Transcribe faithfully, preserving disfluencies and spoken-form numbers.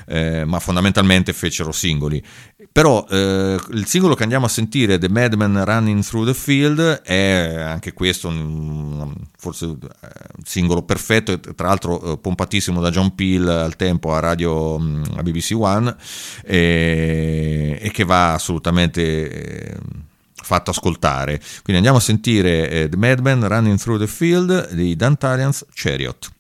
eh, ma fondamentalmente fecero singoli. Però eh, il singolo che andiamo a sentire, The Madman Running Through the Field, è anche questo un, forse un singolo perfetto, tra l'altro eh, pompatissimo da John Peel al tempo a radio, a B B C One, e, e che va assolutamente eh, fatto ascoltare. Quindi andiamo a sentire eh, The Madman Running Through the Field di Dantalians Chariot.